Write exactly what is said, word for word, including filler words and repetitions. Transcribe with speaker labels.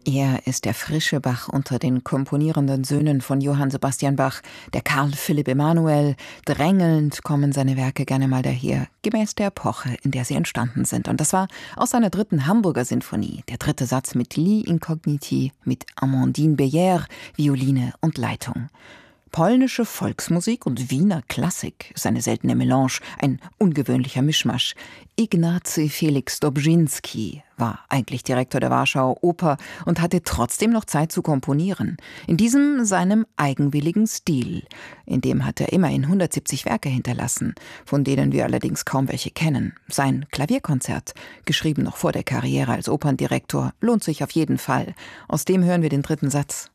Speaker 1: Er ist der frische Bach unter den komponierenden Söhnen von Johann Sebastian Bach, der Karl Philipp Emanuel. Drängelnd kommen seine Werke gerne mal daher, gemäß der Epoche, in der sie entstanden sind. Und das war aus seiner dritten Hamburger Sinfonie, der dritte Satz mit Lis Incogniti, mit Amandine Beyer, Violine und Leitung. Polnische Volksmusik und Wiener Klassik ist eine seltene Melange, ein ungewöhnlicher Mischmasch. Ignacy Felix Dobrzyński war eigentlich Direktor der Warschauer Oper und hatte trotzdem noch Zeit zu komponieren. In diesem seinem eigenwilligen Stil. In dem hat er immerhin hundertsiebzig Werke hinterlassen, von denen wir allerdings kaum welche kennen. Sein Klavierkonzert, geschrieben noch vor der Karriere als Operndirektor, lohnt sich auf jeden Fall. Aus dem hören wir den dritten Satz.